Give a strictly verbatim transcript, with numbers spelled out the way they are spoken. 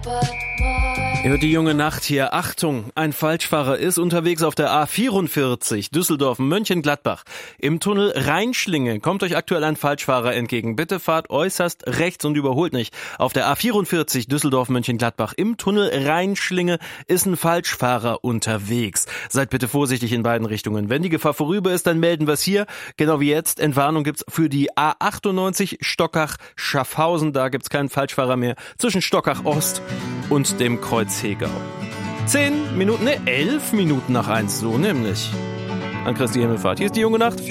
Ihr hört die junge Nacht hier. Achtung, ein Falschfahrer ist unterwegs auf der A vierundvierzig Düsseldorf-Mönchengladbach. Im Tunnel Rheinschlinge kommt euch aktuell ein Falschfahrer entgegen. Bitte fahrt äußerst rechts und überholt nicht. Auf der A vierundvierzig Düsseldorf-Mönchengladbach im Tunnel Rheinschlinge ist ein Falschfahrer unterwegs. Seid bitte vorsichtig in beiden Richtungen. Wenn die Gefahr vorüber ist, dann melden wir es hier. Genau wie jetzt. Entwarnung gibt's für die A achtundneunzig Stockach-Schaffhausen. Da gibt's keinen Falschfahrer mehr zwischen Stockach-Ost und dem Kreuz Hegau. Zehn Minuten, ne, elf Minuten nach eins, so nämlich. An Christi Himmelfahrt. Hier ist die junge Nacht.